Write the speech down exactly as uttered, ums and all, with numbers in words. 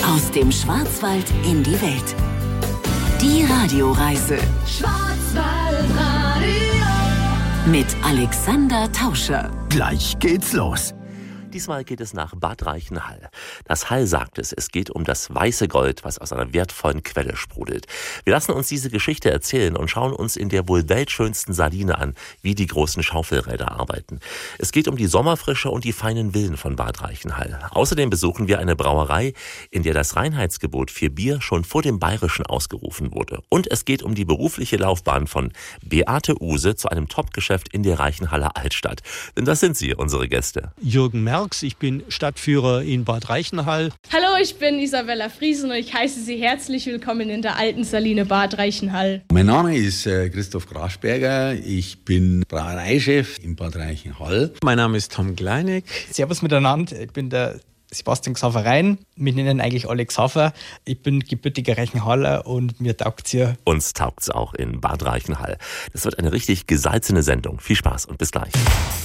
Aus dem Schwarzwald in die Welt. Die Radioreise. Schwarzwaldradio. Mit Alexander Tauscher. Gleich geht's los. Diesmal geht es nach Bad Reichenhall. Das Hall sagt es, es geht um das weiße Gold, was aus einer wertvollen Quelle sprudelt. Wir lassen uns diese Geschichte erzählen und schauen uns in der wohl weltschönsten Saline an, wie die großen Schaufelräder arbeiten. Es geht um die Sommerfrische und die feinen Villen von Bad Reichenhall. Außerdem besuchen wir eine Brauerei, in der das Reinheitsgebot für Bier schon vor dem Bayerischen ausgerufen wurde. Und es geht um die berufliche Laufbahn von Beate Uhse zu einem Top-Geschäft in der Reichenhaller Altstadt. Denn das sind sie, unsere Gäste. Jürgen Merx, ich bin Stadtführer in Bad Reichenhall. Hallo, ich bin Isabella Friesen und ich heiße Sie herzlich willkommen in der alten Saline Bad Reichenhall. Mein Name ist äh, Christoph Graschberger, ich bin Brauereichef in Bad Reichenhall. Mein Name ist Tom Kleinig. Servus miteinander, ich bin der Sebastian Xaver Rein. Wir nennen eigentlich alle Xaver. Ich bin gebürtiger Reichenhaller und mir taugt's hier. Uns taugt's auch in Bad Reichenhall. Das wird eine richtig gesalzene Sendung. Viel Spaß und bis gleich.